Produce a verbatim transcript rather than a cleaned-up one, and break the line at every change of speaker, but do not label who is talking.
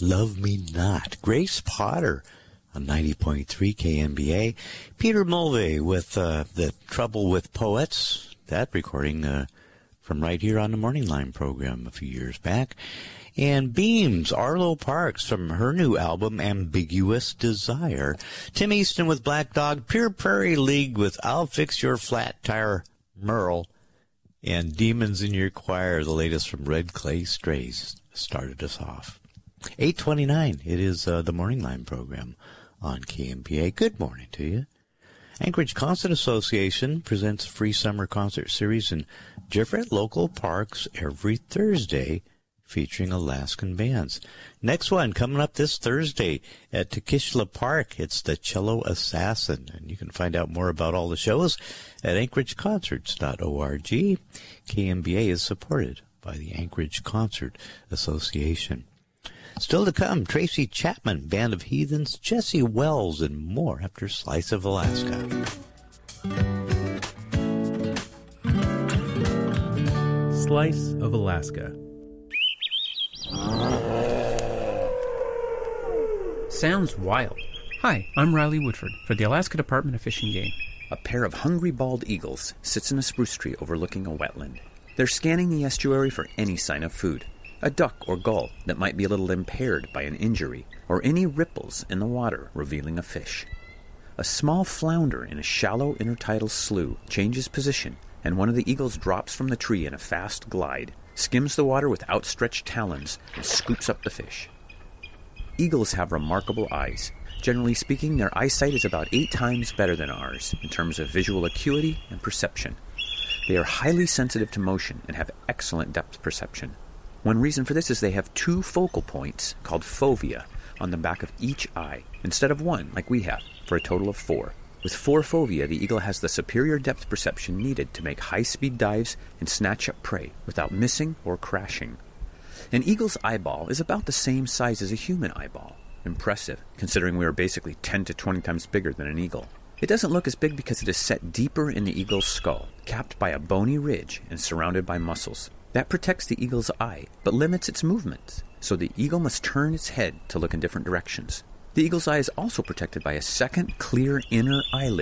Love Me Not. Grace Potter on ninety point three K M B A. Peter Mulvey with uh, The Trouble with Poets. That recording uh, from right here on the Morning Line program a few years back. And Beams, Arlo Parks from her new album, Ambiguous Desire. Tim Easton with Black Dog. Pure Prairie League with I'll Fix Your Flat Tire, Merle. And Demons in Your Choir, the latest from Red Clay Strays, started us off. eight twenty-nine, it is uh, the Morning Line program on K M P A. Good morning to you. Anchorage Concert Association presents a free summer concert series in different local parks every Thursday, featuring Alaskan bands. Next one coming up this Thursday at Tekishla Park. It's the Cello Assassin. And you can find out more about all the shows at anchorage concerts dot org. K M B A is supported by the Anchorage Concert Association. Still to come, Tracy Chapman, Band of Heathens, Jesse Wells, and more after Slice of Alaska.
Slice of Alaska.
Sounds wild. Hi, I'm Riley Woodford for the Alaska Department of Fish and Game.
A pair of hungry bald eagles sits in a spruce tree overlooking a wetland. They're scanning the estuary for any sign of food. A duck or gull that might be a little impaired by an injury, or any ripples in the water revealing a fish. A small flounder in a shallow intertidal slough changes position, and one of the eagles drops from the tree in a fast glide, skims the water with outstretched talons, and scoops up the fish. Eagles have remarkable eyes. Generally speaking, their eyesight is about eight times better than ours in terms of visual acuity and perception. They are highly sensitive to motion and have excellent depth perception. One reason for this is they have two focal points, called fovea, on the back of each eye, instead of one, like we have, for a total of four. With four fovea, the eagle has the superior depth perception needed to make high-speed dives and snatch up prey without missing or crashing. An eagle's eyeball is about the same size as a human eyeball. Impressive, considering we are basically ten to twenty times bigger than an eagle. It doesn't look as big because it is set deeper in the eagle's skull, capped by a bony ridge and surrounded by muscles. That protects the eagle's eye, but limits its movements, so the eagle must turn its head to look in different directions. The eagle's eye is also protected by a second clear inner eyelid